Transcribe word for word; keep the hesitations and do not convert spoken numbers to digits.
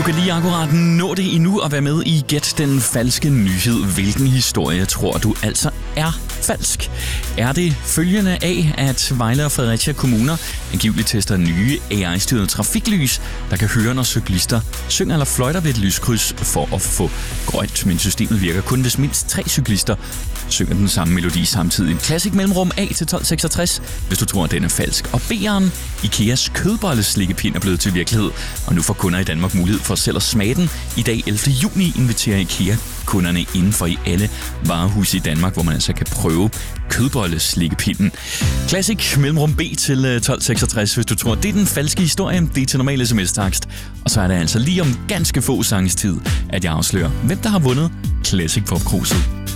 kan lige akkurat nå det endnu at være med i Gæt den falske nyhed. Hvilken historie tror du altså er falsk? Er det følgende af, at Vejle og Fredericia kommuner angiveligt tester nye A I-styrede trafiklys, der kan høre, når cyklister synger eller fløjter ved et lyskryds for at få grønt, men systemet virker kun, hvis mindst tre cyklister synger den samme melodi samtidig. Classic mellemrum A til tolv seksogtres, hvis du tror, at den er falsk. Og B'eren, Ikeas kødbolleslikkepind er blevet til virkelighed, og nu får kunder i Danmark mulighed for selv at smage den. I dag ellevte juni inviterer Ikea kunderne indenfor i alle varehuse i Danmark, hvor man altså kan prøve kødbolleslikkepinden. Classic mellemrum B til tolv seksogtres, hvis du tror, det er den falske historie. Det er til normal sms-takst. Og så er det altså lige om ganske få sanges tid, at jeg afslører, hvem der har vundet Classic Popkruset.